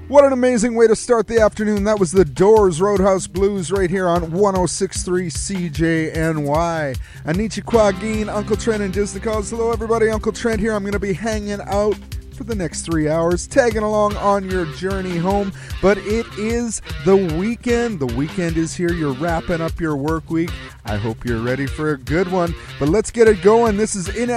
What an amazing way to start the afternoon. That was the Doors, Roadhouse Blues, right here on 106.3 CJNY. Anichi Kwagin, Uncle Trent, and Disney Calls. Hello, everybody. Uncle Trent here. I'm going to be hanging out for the next 3 hours, tagging along on your journey home. But it is the weekend. The weekend is here. You're wrapping up your work week. I hope you're ready for a good one. But let's get it going. This is In